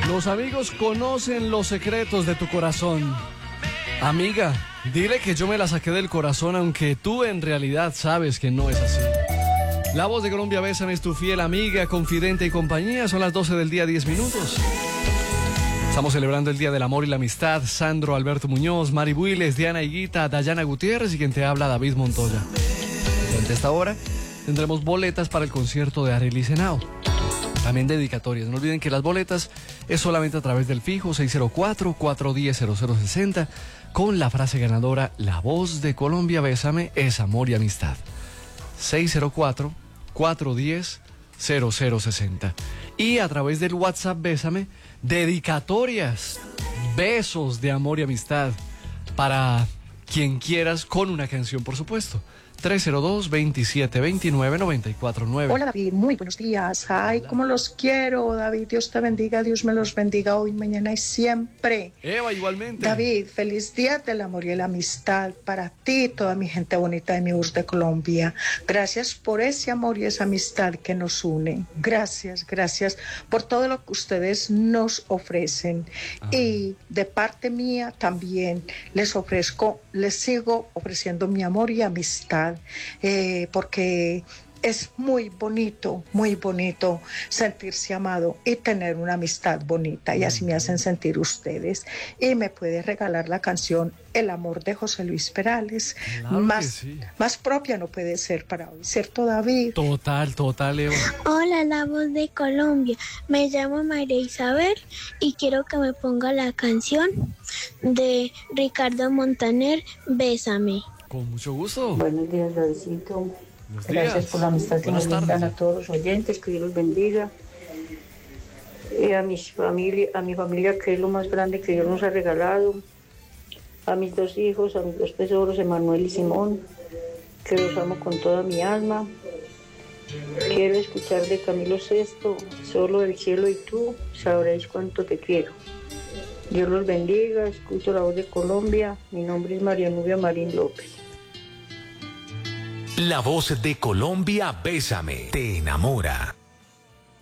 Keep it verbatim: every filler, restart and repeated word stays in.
Los amigos conocen los secretos de tu corazón. Amiga, dile que yo me la saqué del corazón, aunque tú en realidad sabes que no es así. La Voz de Colombia, Bésame, es tu fiel amiga, confidente y compañía. Son las doce del día, diez minutos. Estamos celebrando el Día del Amor y la Amistad. Sandro Alberto Muñoz, Mari Builes, Diana Higuita, Dayana Gutiérrez y quien te habla, David Montoya. Durante esta hora tendremos boletas para el concierto de Arelis Henao. También dedicatorias. No olviden que las boletas es solamente a través del fijo seis cero cuatro, cuatro uno cero, cero cero seis cero con la frase ganadora: La Voz de Colombia, Bésame, es amor y amistad. seis cero cuatro, cuatro uno cero, cero cero seis cero. Y a través del WhatsApp Bésame, dedicatorias, besos de amor y amistad para quien quieras, con una canción, por supuesto. tres cero dos, veintisiete veintinueve, noventa y cuatro nueve. Hola David, muy buenos días. Ay, cómo los quiero, David. Dios te bendiga, Dios me los bendiga hoy, mañana y siempre. Eva, igualmente. David, feliz día del amor y la amistad para ti y toda mi gente bonita de mi Voz de Colombia. Gracias por ese amor y esa amistad que nos une. Gracias, gracias por todo lo que ustedes nos ofrecen. Ah. Y de parte mía también les ofrezco, les sigo ofreciendo mi amor y amistad. Eh, porque es muy bonito, muy bonito sentirse amado y tener una amistad bonita, y así me hacen sentir ustedes. Y me puede regalar la canción El Amor de José Luis Perales. Claro más, sí. más propia no puede ser para hoy, ¿cierto, David? Total, total, Eva. Hola, La Voz de Colombia. Me llamo María Isabel y quiero que me ponga la canción de Ricardo Montaner, Bésame. Con mucho gusto. Buenos días, Davidcito. Buenos Gracias días. por la amistad que Buenas nos brindan tardes. a todos los oyentes, que Dios los bendiga. Y a, mis familia, a mi familia, que es lo más grande que Dios nos ha regalado. A mis dos hijos, a mis dos tesoros, Emanuel y Simón, que los amo con toda mi alma. Quiero escuchar de Camilo Sesto, Solo el cielo y tú sabréis cuánto te quiero. Dios los bendiga, escucho La Voz de Colombia. Mi nombre es María Nubia Marín López. La Voz de Colombia, Bésame, te enamora.